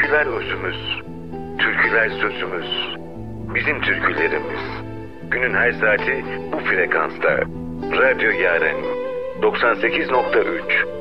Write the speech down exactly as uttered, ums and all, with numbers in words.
Türküler özümüz, türküler sözümüz, bizim türkülerimiz. Günün her saati bu frekansta. Radyo Yaren doksan sekiz nokta üç.